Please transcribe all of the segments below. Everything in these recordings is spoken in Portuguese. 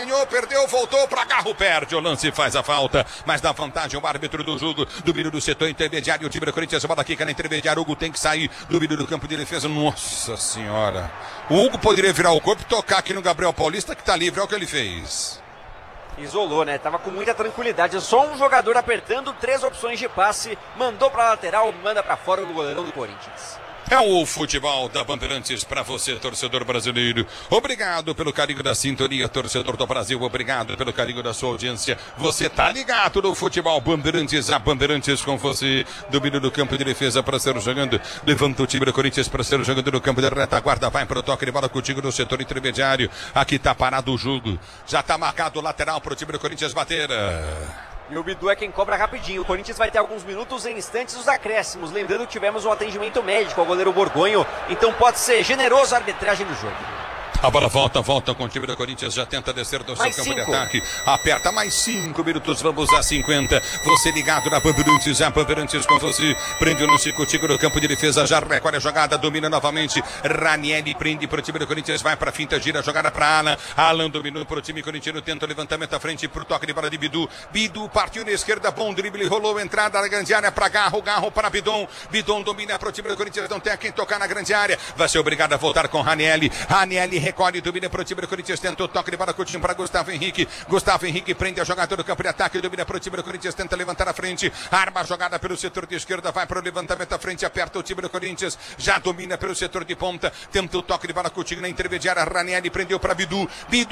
ganhou, perdeu, voltou pra Garro, perde o lance, faz a falta, mas dá vantagem o árbitro do jogo, domínio do setor intermediário, o time do Corinthians, a bola quica na intermediária, Hugo tem que sair, domínio do campo de defesa, nossa senhora. O Hugo poderia virar o corpo e tocar aqui no Gabriel Paulista, que tá livre, olha o que ele fez. Isolou, né? Tava com muita tranquilidade. Só um jogador apertando, 3 opções de passe. Mandou pra lateral, manda pra fora o goleirão do Corinthians. É o futebol da Bandeirantes para você, torcedor brasileiro. Obrigado pelo carinho da sintonia, torcedor do Brasil. Obrigado pelo carinho da sua audiência. Você tá ligado no futebol Bandeirantes, a Bandeirantes com você. Domínio do campo de defesa para ser jogando. Levanta o time do Corinthians para ser jogando no campo de retaguarda. Vai para o toque de bola contigo no setor intermediário. Aqui tá parado o jogo. Já tá marcado o lateral para o time do Corinthians bater. E o Bidu é quem cobra rapidinho. O Corinthians vai ter alguns minutos em instantes os acréscimos. Lembrando que tivemos um atendimento médico ao goleiro Borgonho. Então pode ser generoso a arbitragem do jogo. A bola volta com o time do Corinthians, já tenta descer do seu campo de ataque, aperta mais 5 minutos, vamos a 50, você ligado na Bandeirantes, a Bandeirantes com você, prende o lance contigo no campo de defesa, já recolhe a jogada, domina novamente, Ranieri prende para o time do Corinthians, vai para a finta, gira a jogada para Alan dominou para o time corintiano, tenta o levantamento à frente para o toque de bola de Bidu partiu na esquerda, bom drible, rolou entrada na grande área para Garro para Bidon domina para o time do Corinthians, não tem a quem tocar na grande área, vai ser obrigado a voltar com Ranieri recolhe, domina para o time do Corinthians, tenta o toque de bola curtinho para Gustavo Henrique prende a jogada do campo de ataque, domina para o time do Corinthians, tenta levantar a frente, arma a jogada pelo setor de esquerda, vai para o levantamento à frente, aperta o time do Corinthians, já domina pelo setor de ponta, tenta o toque de bola curtinho na intermediária, Ranieri prendeu para Bidu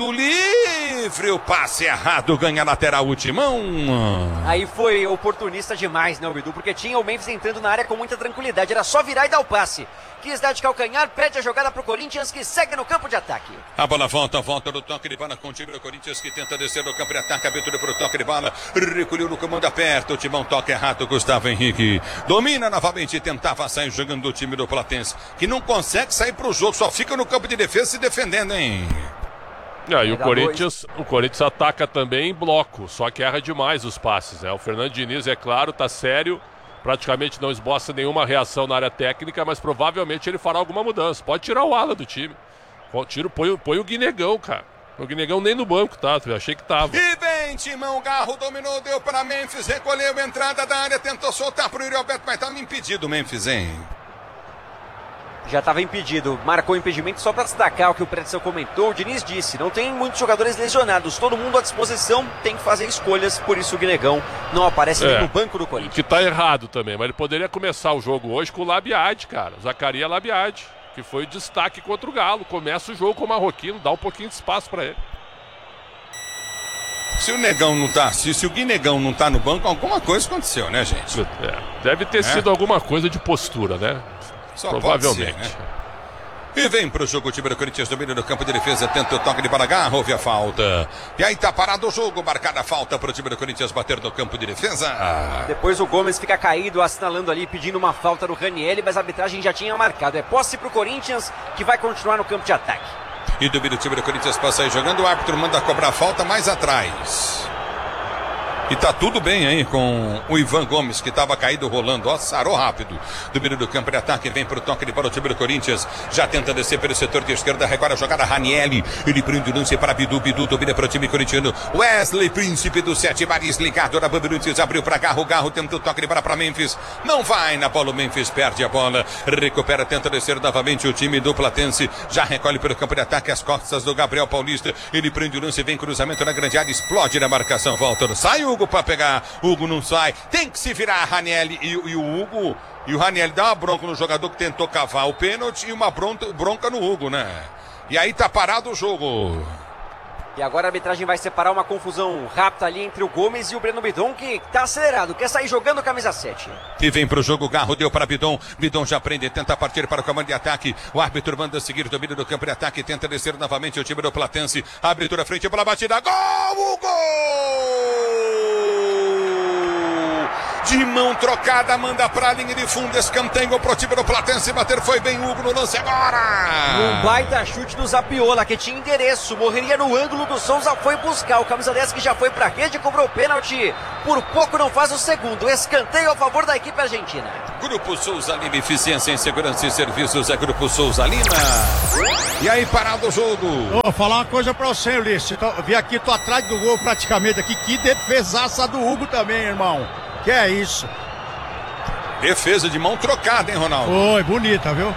livre, o passe errado, ganha lateral, o Timão. Aí foi oportunista demais, né, o Bidu, porque tinha o Memphis entrando na área com muita tranquilidade, era só virar e dar o passe. Quis dar de calcanhar, perde a jogada pro Corinthians, que segue no campo de ataque. A bola volta no toque de bola com o time do Corinthians, que tenta descer no campo de ataque, abertura pro toque de bola, recolheu no comando aperto, o Timão toca errado, Gustavo Henrique domina novamente, tentava sair jogando do time do Platense, que não consegue sair pro jogo, só fica no campo de defesa se defendendo, hein? E o Corinthians ataca também em bloco, só que erra demais os passes, né? O Fernando Diniz, é claro, tá sério, praticamente não esboça nenhuma reação na área técnica, mas provavelmente ele fará alguma mudança. Pode tirar o ala do time. Põe o Guinegão, cara. O Guinegão nem no banco tá, achei que tava. E vem, Timão, Garro dominou, deu para Memphis, recolheu a entrada da área, tentou soltar pro Yuri Alberto, mas tava impedido o Memphis, hein? Já estava impedido, marcou impedimento. Só para destacar o que o Pretzel comentou, o Diniz disse, não tem muitos jogadores lesionados, todo mundo à disposição, tem que fazer escolhas, por isso o Guinegão não aparece nem no banco do Corinthians. Que tá errado também, mas ele poderia começar o jogo hoje com o Labiade, cara, Zacarias Labiade, que foi o destaque contra o Galo, começa o jogo com o Marroquino, dá um pouquinho de espaço para ele. Se o Negão não tá, se o Guinegão não tá no banco, alguma coisa aconteceu, né, gente? Deve ter sido alguma coisa de postura, né? Só provavelmente. Pode ser, né? E vem pro jogo o time do Corinthians, domina no campo de defesa, tenta o toque de bola, Garro, houve a falta. E aí tá parado o jogo, marcada a falta pro time do Corinthians bater no campo de defesa. Depois o Gomes fica caído, assinalando ali, pedindo uma falta do Ranieri, mas a arbitragem já tinha marcado. É posse pro Corinthians, que vai continuar no campo de ataque. E domina o time do Corinthians, passa aí jogando, o árbitro manda cobrar falta mais atrás. E tá tudo bem aí com o Ivan Gomes, que tava caído rolando, ó, sarou rápido. Domínio do campo de ataque, vem pro toque de bola o time do Corinthians, já tenta descer pelo setor de esquerda, recolhe a jogada, Ranieri, ele prende o lance para Bidu domina pro time corintiano, Wesley, príncipe do 7 bares, ligado na Bandeirantes, abriu pra Garro tenta o toque de bola pra Memphis, não vai na bola, o Memphis perde a bola, recupera, tenta descer novamente o time do Platense, já recolhe pelo campo de ataque as costas do Gabriel Paulista, ele prende o lance, vem cruzamento na grande área, explode na marcação, volta, sai o Hugo para pegar, Hugo não sai, tem que se virar Ranieri e o Hugo, e o Ranieri dá uma bronca no jogador que tentou cavar o pênalti e uma bronca no Hugo, né? E aí tá parado o jogo. E agora a arbitragem vai separar uma confusão rápida ali entre o Gomes e o Breno Bidon, que tá acelerado, quer sair jogando camisa 7. E vem pro jogo, Garro deu para Bidon já prende, tenta partir para o comando de ataque, o árbitro manda seguir, domínio do campo de ataque, tenta descer novamente o time do Platense, abertura frente pela batida, gol, o gol! de mão trocada, manda pra linha de fundo, escanteio pro time do Platense, bater foi bem Hugo no lance agora. Um baita chute do Zapiola, que tinha endereço, morreria no ângulo do Souza, foi buscar o camisa 10 que já foi pra rede, cobrou o pênalti, por pouco não faz o segundo, escanteio a favor da equipe argentina. Grupo Souza Lima, eficiência em segurança e serviços, é Grupo Souza Lima. E aí, parado o jogo. Vou falar uma coisa pra você, Ulisses, eu vi aqui, tô atrás do gol praticamente aqui, que defesaça do Hugo também, irmão, que é isso. Defesa de mão trocada, hein, Ronaldo? Foi, bonita, viu?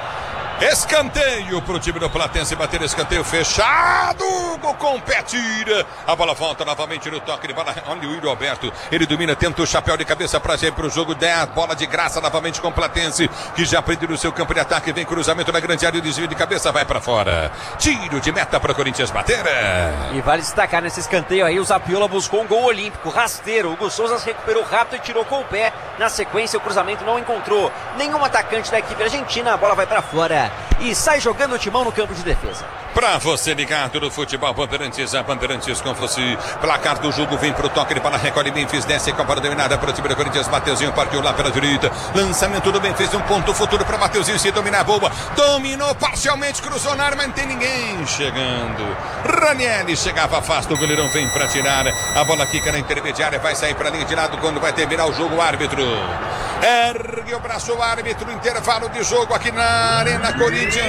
Escanteio pro time do Platense, bater escanteio fechado, Hugo com pé tira, a bola volta novamente no toque de bola, olha o Yuri Alberto, ele domina, tenta o chapéu de cabeça pra sair pro jogo, 10, bola de graça novamente com o Platense, que já prendeu no seu campo de ataque, vem cruzamento na grande área, o desvio de cabeça, vai pra fora, tiro de meta para Corinthians bater. E vale destacar nesse escanteio aí, o Zapiola buscou um gol olímpico, rasteiro, o Hugo Souza se recuperou rápido e tirou com o pé, na sequência o cruzamento não encontrou nenhum atacante da equipe argentina, a bola vai pra fora. E sai jogando o timão no campo de defesa. Pra você ligado no futebol Bandeirantes, a Bandeirantes com você. Placar do jogo vem pro toque de bola, recolhe Memphis, desce com a bola dominada para o time do Corinthians. Mateuzinho partiu lá pela direita. Lançamento do Memphis, um ponto futuro para Mateuzinho se dominar, boa. Dominou parcialmente, cruzou na área, mas não tem ninguém chegando. Ranieri chegava fácil, o goleirão vem para tirar. A bola quica na intermediária, vai sair para a linha de lado quando vai terminar o jogo. O árbitro ergue o braço, o árbitro, intervalo de jogo aqui na Arena Corinthians.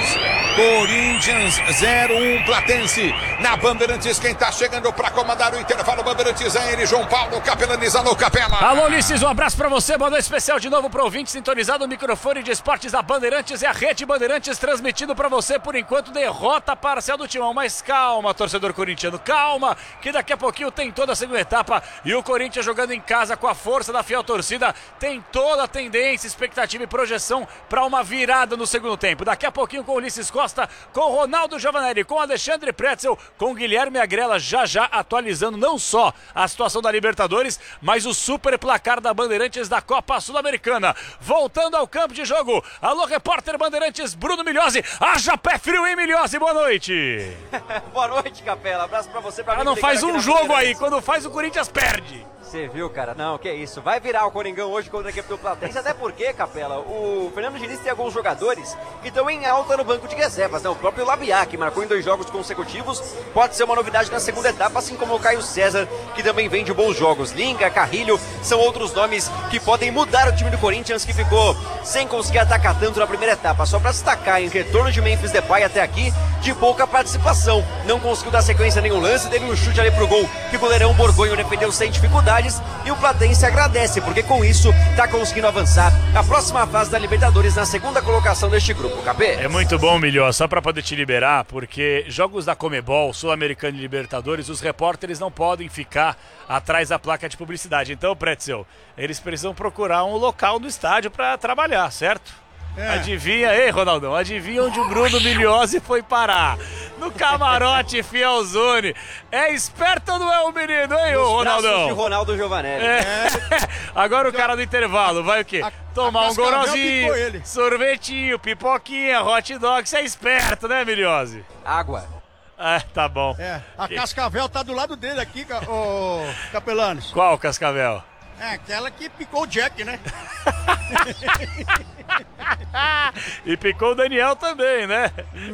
Corinthians 0-1 Platense na Bandeirantes. Quem tá chegando pra comandar o intervalo Bandeirantes é ele, João Paulo Capelaniz. Alô, Capela. Alô, Ulisses, um abraço pra você, boa noite especial de novo pro ouvinte sintonizado no microfone de esportes da Bandeirantes e a rede Bandeirantes transmitindo pra você, por enquanto, derrota parcial do Timão, mas calma, torcedor corintiano, calma, que daqui a pouquinho tem toda a segunda etapa e o Corinthians jogando em casa com a força da fiel torcida, tem toda a tendência, expectativa e projeção pra uma virada no segundo tempo. Daqui a pouquinho com o Ulisses Costa, com o Ronaldo Giovanelli, com o Alexandre Pretzel, com o Guilherme Agrela, já atualizando não só a situação da Libertadores, mas o super placar da Bandeirantes da Copa Sul-Americana. Voltando ao campo de jogo, alô, repórter Bandeirantes, Bruno Milhozzi, haja pé frio, hein, Milhozzi, boa noite. Boa noite, Capela, abraço pra você. Pra não faz um jogo aí, quando faz o Corinthians perde. Você viu, cara? Não, que isso. Vai virar o Coringão hoje contra a equipe do Platense. Até porque, Capela, o Fernando Diniz tem alguns jogadores que estão em alta no banco de reservas, né? O próprio Labiá, que marcou em 2 jogos consecutivos, pode ser uma novidade na segunda etapa, assim como o Caio César, que também vem de bons jogos. Linga, Carrilho, são outros nomes que podem mudar o time do Corinthians, que ficou sem conseguir atacar tanto na primeira etapa. Só pra destacar, em retorno de Memphis Depay até aqui, de pouca participação. Não conseguiu dar sequência a nenhum lance, teve um chute ali pro gol, que o goleirão Borgonho defendeu sem dificuldade. E o Platense agradece, porque com isso tá conseguindo avançar a próxima fase da Libertadores na segunda colocação deste grupo, KP. É muito bom, Milhó, só pra poder te liberar, porque jogos da Comebol, Sul-Americana e Libertadores, os repórteres não podem ficar atrás da placa de publicidade. Então, Pretzel, eles precisam procurar um local no estádio pra trabalhar, certo? Adivinha, ei, Ronaldão, adivinha onde o Bruno Milhozzi foi parar? No camarote Fielzone. É esperto ou não é o menino, hein, ô Ronaldão? De Ronaldo Giovanelli. Agora o cara do intervalo vai o quê? Tomar um gorozinho, sorvetinho, pipoquinha, hot dog. Você é esperto, né, Milhozzi? Água. Tá bom. A Cascavel tá do lado dele aqui, ô Capelanes. Qual Cascavel? Aquela que picou o Jack, né? E picou o Daniel também, né?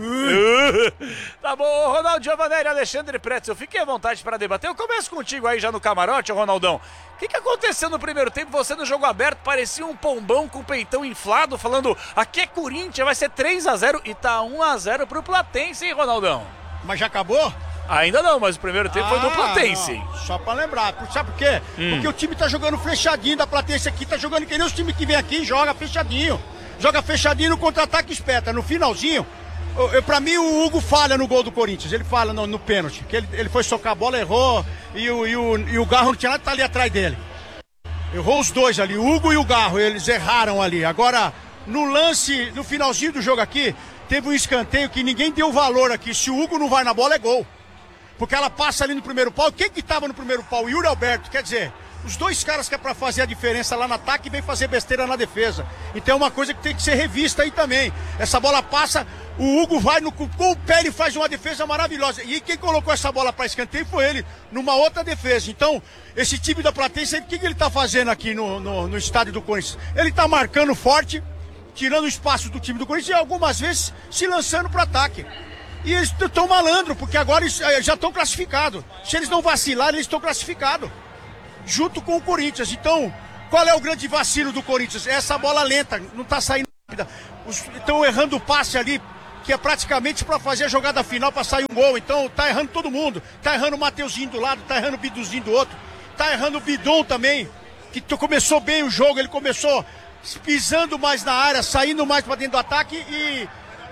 Tá bom, Ronaldo Giovanelli, Alexandre Pretzel, fiquem à vontade para debater. Eu começo contigo aí já no camarote, Ronaldão. O que aconteceu no primeiro tempo? Você no jogo aberto parecia um pombão com o peitão inflado, falando aqui é Corinthians, vai ser 3-0 e tá 1-0 pro Platense, hein, Ronaldão? Mas já acabou? Ainda não, mas o primeiro tempo foi do Platense. Não. Só pra lembrar, sabe por quê? Porque o time tá jogando fechadinho da Platense aqui, tá jogando que nem os times que vem aqui, joga fechadinho. Joga fechadinho no contra-ataque espeta. No finalzinho, pra mim o Hugo falha no gol do Corinthians, ele falha no pênalti, que ele foi socar a bola, errou, e o Garro não tinha nada, tá ali atrás dele. Errou os dois ali, o Hugo e o Garro, eles erraram ali. Agora, no lance, no finalzinho do jogo aqui, teve um escanteio que ninguém deu valor aqui. Se o Hugo não vai na bola, é gol. Porque ela passa ali no primeiro pau. Quem que tava no primeiro pau? Yuri Alberto. Quer dizer, Os dois caras que é pra fazer a diferença lá no ataque vem fazer besteira na defesa. Então é uma coisa que tem que ser revista aí também. Essa bola passa, o Hugo vai com o pé, ele faz uma defesa maravilhosa. E quem colocou essa bola pra escanteio foi ele, numa outra defesa. Então, esse time da Platense, o que ele tá fazendo aqui no estádio do Corinthians? Ele tá marcando forte, tirando o espaço do time do Corinthians e algumas vezes se lançando pro ataque. E eles estão malandro, porque agora eles já estão classificados. Se eles não vacilarem, eles estão classificados. Junto com o Corinthians. Então, qual é o grande vacilo do Corinthians? É essa bola lenta, não tá saindo rápida. Estão errando o passe ali, que é praticamente para fazer a jogada final, para sair um gol. Então, tá errando todo mundo. Tá errando o Mateuzinho do lado, tá errando o Biduzinho do outro. Tá errando o Bidon também, que começou bem o jogo, ele começou pisando mais na área, saindo mais para dentro do ataque e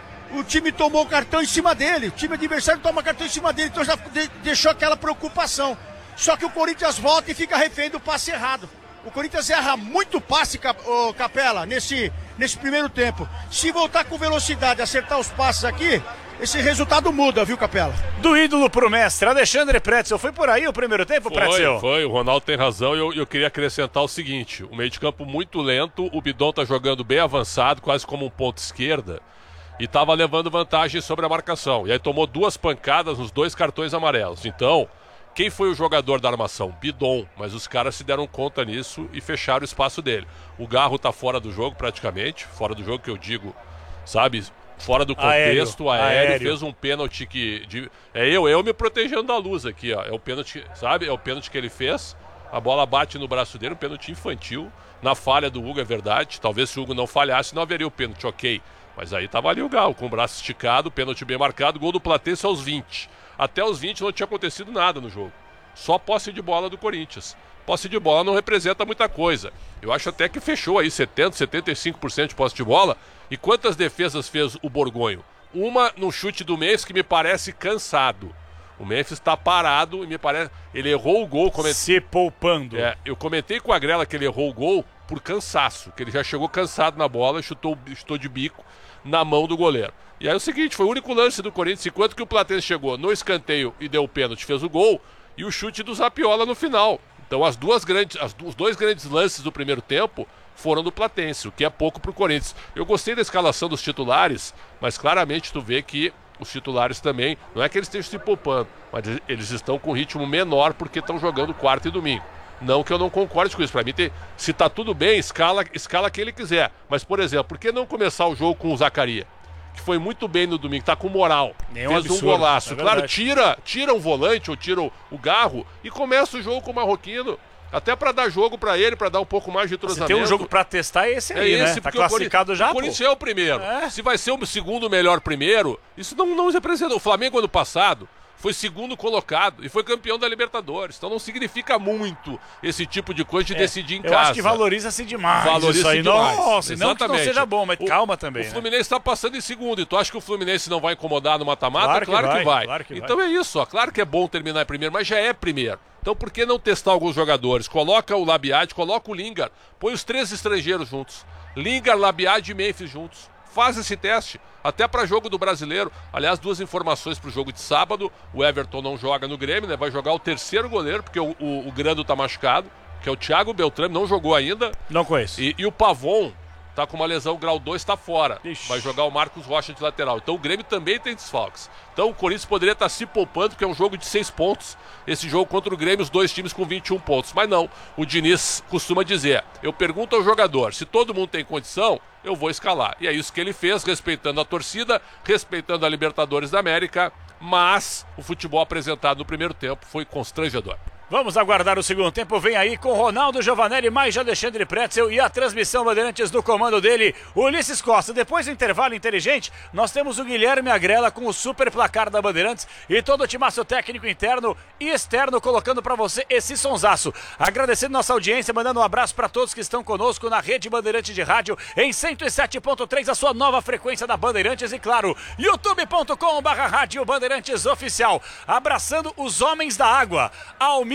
o time tomou cartão em cima dele. O time adversário toma cartão em cima dele, então já deixou aquela preocupação. Só que o Corinthians volta e fica refém do passe errado. O Corinthians erra muito passe, Capela, nesse primeiro tempo. Se voltar com velocidade, acertar os passes aqui, esse resultado muda, viu, Capela? Do ídolo pro mestre, Alexandre Pretzel. Foi por aí o primeiro tempo, Pretzel? Foi, o Ronaldo tem razão e eu queria acrescentar o seguinte. O meio de campo muito lento, o Bidon tá jogando bem avançado, quase como um ponto esquerda. E tava levando vantagem sobre a marcação. E aí tomou 2 pancadas nos 2 cartões amarelos. Então, quem foi o jogador da armação? Bidon, mas os caras se deram conta nisso e fecharam o espaço dele. O Garro tá fora do jogo praticamente, fora do jogo que eu digo, sabe, fora do contexto, aéreo. Fez um pênalti que... eu me protegendo da luz aqui, ó, é o pênalti, sabe, é o pênalti que ele fez, a bola bate no braço dele, um pênalti infantil, na falha do Hugo, é verdade, talvez se o Hugo não falhasse não haveria o pênalti, ok, mas aí tava ali o Garro, com o braço esticado, pênalti bem marcado, gol do Platense aos 20. Até os 20 não tinha acontecido nada no jogo. Só posse de bola do Corinthians. Posse de bola não representa muita coisa. Eu acho até que fechou aí 70%, 75% de posse de bola. E quantas defesas fez o Borgonho? Uma no chute do Memphis que me parece cansado. O Memphis está parado e me parece... Ele errou o gol... Se poupando. Eu comentei com a Grela que ele errou o gol por cansaço. Que ele já chegou cansado na bola e chutou de bico na mão do goleiro. E aí é o seguinte, foi o único lance do Corinthians, enquanto que o Platense chegou no escanteio e deu o pênalti, fez o gol, e o chute do Zapiola no final. Então os 2 grandes lances do primeiro tempo foram do Platense, o que é pouco pro Corinthians. Eu gostei da escalação dos titulares, mas claramente tu vê que os titulares também, não é que eles estejam se poupando, mas eles estão com ritmo menor porque estão jogando quarta e domingo. Não que eu não concorde com isso, pra mim se tá tudo bem, escala quem ele quiser. Mas, por exemplo, por que não começar o jogo com o Zaccaria? Que foi muito bem no domingo, tá com moral. Fez um golaço. Claro, tira um volante ou tira o Garro e começa o jogo com o Marroquino. Até pra dar jogo pra ele, pra dar um pouco mais de entrosamento. Se tem um jogo pra testar, é esse aí, né? Tá classificado já, o Corinthians é o primeiro. Se vai ser o segundo melhor primeiro, isso não representa. O Flamengo ano passado foi segundo colocado e foi campeão da Libertadores. Então não significa muito esse tipo de coisa de decidir em casa. Eu acho que valoriza-se demais. Valoriza-se aí. demais. Nossa, não que não seja bom, mas calma também. O Fluminense está passando em segundo. E tu acha que o Fluminense não vai incomodar no mata-mata? Claro que vai. Então é isso. Ó. Claro que é bom terminar em primeiro, mas já é primeiro. Então por que não testar alguns jogadores? Coloca o Labiade, coloca o Lingard. Põe os 3 estrangeiros juntos. Lingard, Labiade e Memphis juntos. Faz esse teste, até para jogo do Brasileiro. Aliás, 2 informações para o jogo de sábado. O Everton não joga no Grêmio, né? Vai jogar o terceiro goleiro, porque o Grando tá machucado, que é o Thiago Beltrame, não jogou ainda. Não conheço. E o Pavon tá com uma lesão grau 2, tá fora. Ixi. Vai jogar o Marcos Rocha de lateral. Então o Grêmio também tem desfalques. Então o Corinthians poderia estar se poupando, porque é um jogo de 6 pontos. Esse jogo contra o Grêmio, os 2 times com 21 pontos. Mas não, o Diniz costuma dizer, eu pergunto ao jogador, se todo mundo tem condição, eu vou escalar. E é isso que ele fez, respeitando a torcida, respeitando a Libertadores da América, mas o futebol apresentado no primeiro tempo foi constrangedor. Vamos aguardar o segundo tempo, vem aí com Ronaldo Giovanelli, mais Alexandre Pretzel e a transmissão Bandeirantes do comando dele, Ulisses Costa. Depois do intervalo inteligente, nós temos o Guilherme Agrela com o super placar da Bandeirantes e todo o timaço técnico interno e externo colocando para você esse sonsaço. Agradecendo nossa audiência, mandando um abraço para todos que estão conosco na Rede Bandeirantes de Rádio em 107.3, a sua nova frequência da Bandeirantes e claro, youtube.com/Rádio Bandeirantes Oficial. Abraçando os homens da água, Almir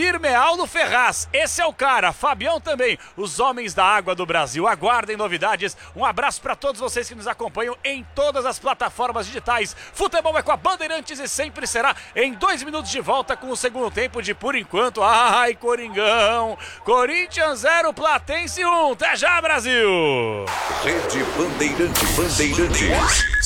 Valmir Mealdo Ferraz, esse é o cara, Fabião também, os homens da água do Brasil. Aguardem novidades, um abraço para todos vocês que nos acompanham em todas as plataformas digitais. Futebol é com a Bandeirantes e sempre será. Em 2 minutos de volta com o segundo tempo de Por Enquanto. Ai, Coringão, Corinthians 0, Platense 1, até já, Brasil! Rede Bandeirantes.